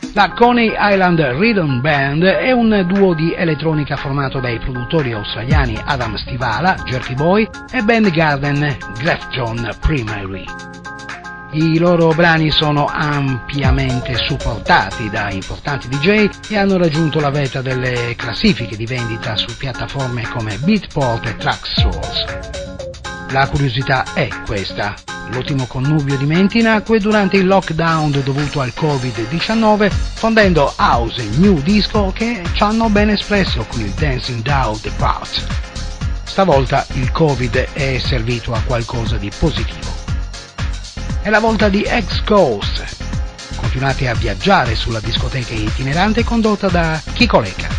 La Coney Island Rhythm Band è un duo di elettronica formato dai produttori australiani Adam Stivala, Jerky Boy e band Garden Grafton Primary. I loro brani sono ampiamente supportati da importanti DJ e hanno raggiunto la vetta delle classifiche di vendita su piattaforme come Beatport e Traxsource. La curiosità è questa: l'ultimo connubio di menti nacque durante il lockdown dovuto al Covid-19, fondendo house e new disco che ci hanno ben espresso con il Dancing Down the Part. Stavolta il Covid è servito a qualcosa di positivo. È la volta di X-Ghost. Continuate a viaggiare sulla discoteca itinerante condotta da Chico Lecca.